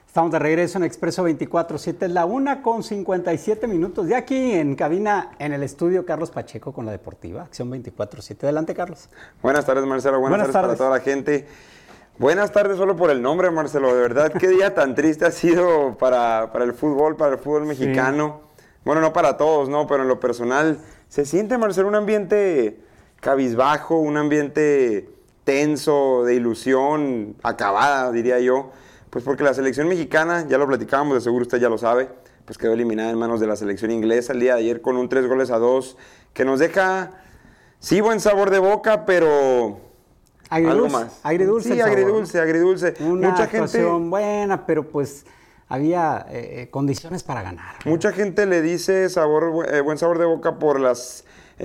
Estamos de regreso en Expreso 24/7, es la 1:57. Ya aquí en cabina, en el estudio, Carlos Pacheco con la Deportiva, Acción 24/7. Adelante, Carlos. Buenas tardes, Marcelo. Buenas tardes para toda la gente. Buenas tardes solo por el nombre, Marcelo. De verdad, qué día tan triste ha sido para el fútbol mexicano. Sí. Bueno, no para todos, ¿no? Pero en lo personal, se siente, Marcelo, un ambiente cabizbajo, un ambiente tenso, de ilusión acabada, diría yo. Pues porque la selección mexicana, ya lo platicábamos, de seguro usted ya lo sabe, pues quedó eliminada en manos de la selección inglesa el día de ayer con un 3-2, que nos deja, sí, buen sabor de boca, pero algo más. Agridulce. Sí, agridulce. Una actuación buena, pero pues había condiciones para ganar, ¿no? Mucha gente le dice buen sabor de boca por las...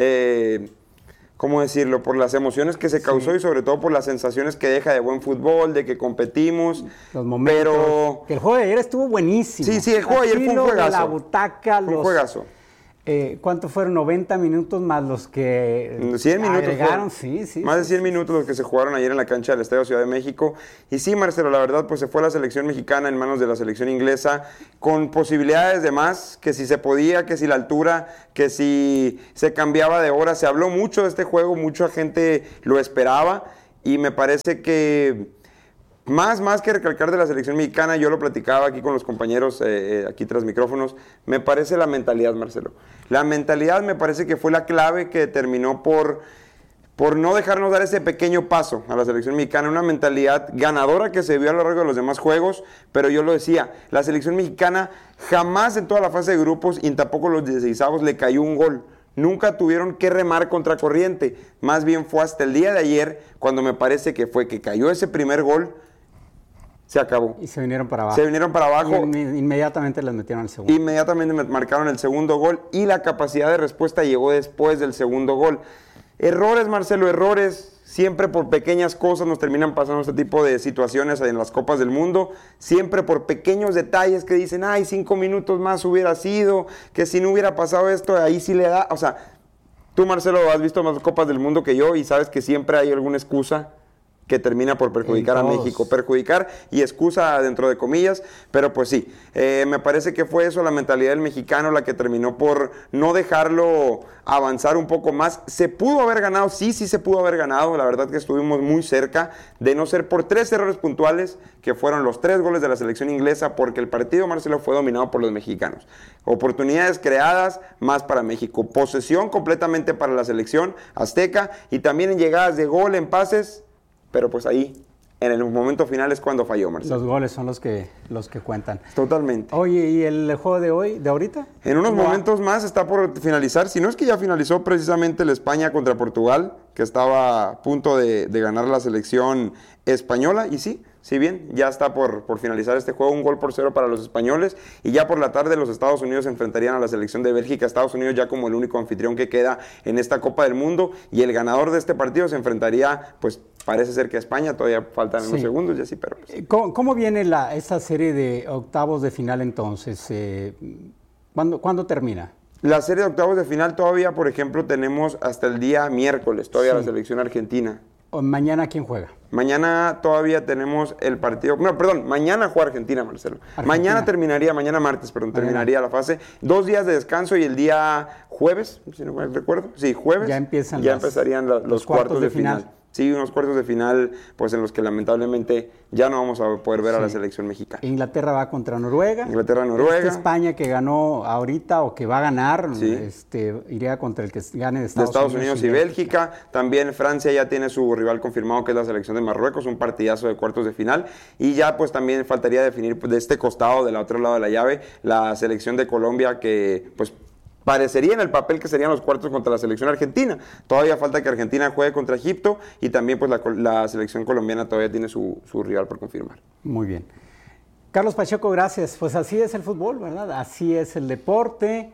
¿cómo decirlo? Por las emociones que se causó y sobre todo por las sensaciones que deja de buen fútbol, de que competimos. Los momentos. Pero que el juego de ayer estuvo buenísimo. Sí, el juego de ayer fue un juegazo. La butaca, un juegazo. ¿Cuánto fueron? 90 minutos más los que 100 minutos agregaron. Más de 100 minutos los que se jugaron ayer en la cancha del Estadio Ciudad de México. Y sí, Marcelo, la verdad, pues se fue la selección mexicana en manos de la selección inglesa, con posibilidades de más, que si se podía, que si la altura, que si se cambiaba de hora. Se habló mucho de este juego, mucha gente lo esperaba, y me parece que más que recalcar de la selección mexicana, yo lo platicaba aquí con los compañeros, aquí tras micrófonos, me parece la mentalidad, Marcelo. La mentalidad me parece que fue la clave que terminó por no dejarnos dar ese pequeño paso a la selección mexicana, una mentalidad ganadora que se vio a lo largo de los demás juegos, pero yo lo decía, la selección mexicana jamás en toda la fase de grupos y tampoco los 16avos le cayó un gol. Nunca tuvieron que remar contra corriente, más bien fue hasta el día de ayer cuando me parece que fue que cayó ese primer gol. Se acabó. Y se vinieron para abajo. Inmediatamente les metieron el segundo. Inmediatamente marcaron el segundo gol y la capacidad de respuesta llegó después del segundo gol. Errores, Marcelo, errores. Siempre por pequeñas cosas nos terminan pasando este tipo de situaciones en las Copas del Mundo. Siempre por pequeños detalles que dicen, 5 minutos más hubiera sido, que si no hubiera pasado esto, ahí sí le da. O sea, tú, Marcelo, has visto más Copas del Mundo que yo y sabes que siempre hay alguna excusa que termina por perjudicar a México, perjudicar y excusa dentro de comillas, pero pues sí, me parece que fue eso, la mentalidad del mexicano la que terminó por no dejarlo avanzar un poco más. Se pudo haber ganado, sí se pudo haber ganado, la verdad que estuvimos muy cerca, de no ser por 3 errores puntuales, que fueron los 3 goles de la selección inglesa, porque el partido, Marcelo, fue dominado por los mexicanos. Oportunidades creadas, más para México, posesión completamente para la selección azteca, y también en llegadas de gol, en pases, pero pues ahí, en el momento final es cuando falló, Marcelo. Los goles son los que cuentan. Totalmente. Oye, ¿y el juego de hoy, de ahorita? En unos momentos más está por finalizar, si no es que ya finalizó precisamente el España contra Portugal, que estaba a punto de ganar la selección española, y sí, si bien ya está por finalizar este juego, 1-0 para los españoles, y ya por la tarde los Estados Unidos se enfrentarían a la selección de Bélgica. Estados Unidos ya como el único anfitrión que queda en esta Copa del Mundo, y el ganador de este partido se enfrentaría, pues parece ser que a España, todavía faltan unos segundos y así, pero pues. ¿Cómo viene esta serie de octavos de final entonces? ¿Cuándo termina? La serie de octavos de final todavía, por ejemplo, tenemos hasta el día miércoles, todavía la selección argentina. ¿Mañana quién juega? Mañana todavía tenemos el partido... No, perdón, mañana juega Argentina, Marcelo. Mañana martes, terminaría la fase. 2 días de descanso y el día jueves, si no me recuerdo. Sí, jueves. Ya empezarían los cuartos de final. Sí, unos cuartos de final, pues en los que lamentablemente ya no vamos a poder ver a la selección mexicana. Inglaterra va contra Noruega. Inglaterra-Noruega. España que ganó ahorita o que va a ganar, iría contra el que gane de Estados Unidos y Bélgica. También Francia ya tiene su rival confirmado, que es la selección de Marruecos, un partidazo de cuartos de final. Y ya pues también faltaría definir de este costado, del otro lado de la llave, la selección de Colombia, que pues parecería en el papel que serían los cuartos contra la selección argentina. Todavía falta que Argentina juegue contra Egipto, y también pues la selección colombiana todavía tiene su rival por confirmar. Muy bien. Carlos Pacheco, gracias. Pues así es el fútbol, ¿verdad? Así es el deporte.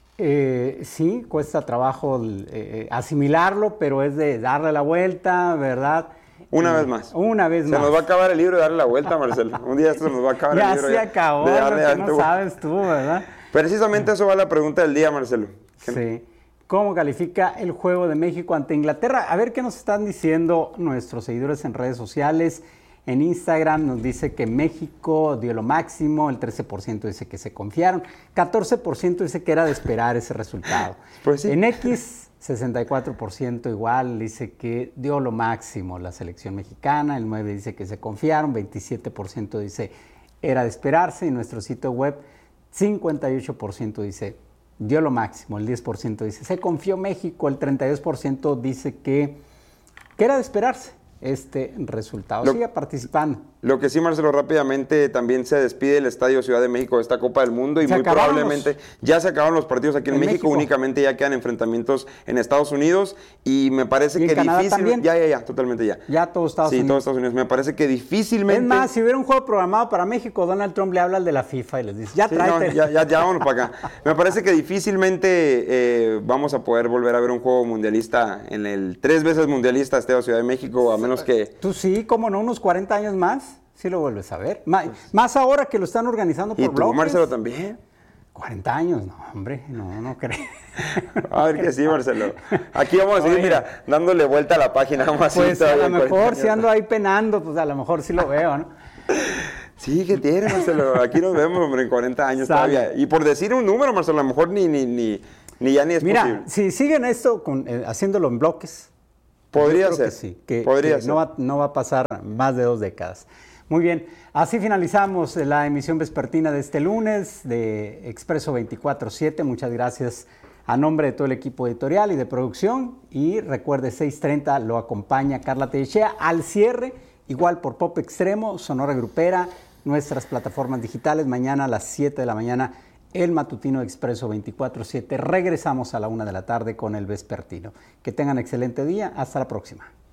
Sí, cuesta trabajo asimilarlo, pero es de darle la vuelta, ¿verdad? Una vez más. Se nos va a acabar el libro de darle la vuelta, Marcelo. Un día esto se nos va a acabar el libro. Ya se acabó, no sabes tú, ¿verdad? Precisamente eso va la pregunta del día, Marcelo. Sí. ¿Cómo califica el juego de México ante Inglaterra? A ver qué nos están diciendo nuestros seguidores en redes sociales. En Instagram nos dice que México dio lo máximo, el 13% dice que se confiaron, 14% dice que era de esperar ese resultado. Pues sí. En X, 64% igual dice que dio lo máximo la selección mexicana, el 9% dice que se confiaron, 27% dice era de esperarse, y nuestro sitio web 58% dice dio lo máximo, el 10% dice se confió México, el 32% dice que era de esperarse este resultado. Siga participando. Lo que sí, Marcelo, rápidamente también se despide el Estadio Ciudad de México de esta Copa del Mundo y muy probablemente ya se acabaron los partidos aquí en México, únicamente ya quedan enfrentamientos en Estados Unidos y me parece que difícil. Ya, totalmente ya. Ya todo Estados Unidos. Sí, todo Estados Unidos. Me parece que difícilmente. Es más, si hubiera un juego programado para México, Donald Trump le habla al de la FIFA y les dice, ya tráete. No, ya vámonos para acá. Me parece que difícilmente vamos a poder volver a ver un juego mundialista en el 3 veces mundialista Estadio Ciudad de México, a menos que. Tú sí, cómo no, unos 40 años más. Sí lo vuelves a ver. Más ahora que lo están organizando por bloques. ¿Y tú, Marcelo, también? 40 años, no, hombre, no creo. A ver que sí, Marcelo. Aquí vamos a seguir, mira, dándole vuelta a la página. Pues a lo mejor si ando ahí penando, pues a lo mejor sí lo veo, ¿no? Sí, ¿qué tiene, Marcelo? Aquí nos vemos, hombre, en 40 años todavía. Y por decir un número, Marcelo, a lo mejor ni es posible. Mira, si siguen esto haciéndolo en bloques, podría ser. Que sí, que no va a pasar más de 2 décadas. Muy bien, así finalizamos la emisión vespertina de este lunes de Expreso 24/7. Muchas gracias a nombre de todo el equipo editorial y de producción. Y recuerde, 6:30 lo acompaña Carla Tellechea al cierre, igual por Pop Extremo, Sonora Grupera, nuestras plataformas digitales. Mañana a las 7 de la mañana, el matutino Expreso 24/7. Regresamos a la 1 de la tarde con el vespertino. Que tengan excelente día. Hasta la próxima.